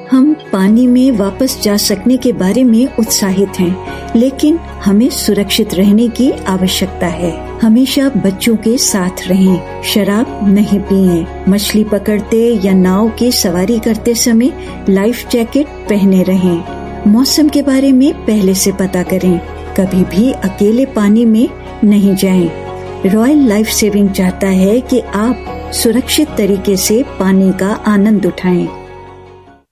हम पानी में वापस जा सकने के बारे में उत्साहित हैं, लेकिन हमें सुरक्षित रहने की आवश्यकता है। हमेशा बच्चों के साथ रहें, शराब नहीं पिएं, मछली पकड़ते या नाव की सवारी करते समय लाइफ जैकेट पहने रहें। मौसम के बारे में पहले से पता करें, कभी भी अकेले पानी में नहीं जाएं। रॉयल लाइफ सेविंग चाहता है कि आप सुरक्षित तरीके से पानी का आनंद उठाएं।